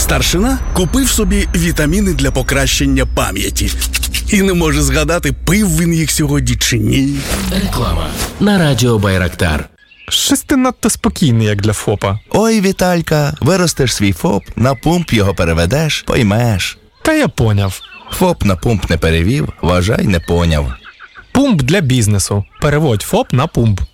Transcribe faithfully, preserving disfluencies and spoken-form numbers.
Старшина купив собі вітаміни для покращення пам'яті. І не може згадати, пив він їх сьогодні чи ні. Реклама на радіо Байрактар. Щось ти надто спокійний, як для ФОПа. Ой, Віталька, виростеш свій ФОП, на пумп його переведеш, поймеш. Та я поняв. ФОП на пумп не перевів, вважай, не поняв. Пумп для бізнесу. Переводь ФОП на пумп.